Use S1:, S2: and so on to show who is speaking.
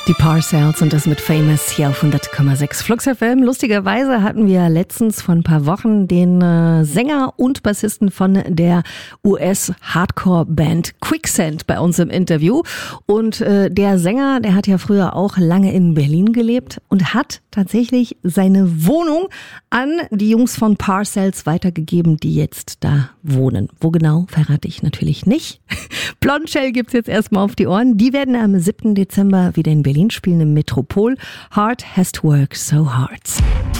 S1: Die Parcells und das mit Famous hier auf 100,6 Flux FM. Lustigerweise hatten wir letztens vor ein paar Wochen den Sänger und Bassisten von der US-Hardcore-Band Quicksand bei uns im Interview. Und der Sänger, der hat ja früher auch lange in Berlin gelebt und hat tatsächlich seine Wohnung an die Jungs von Parcells weitergegeben, die jetzt da wohnen. Wo genau, verrate ich natürlich nicht. Blondshell gibt's jetzt erstmal auf die Ohren. Die werden am 7. Dezember wieder in Berlin spielen im Metropol. Hard has to work so hard.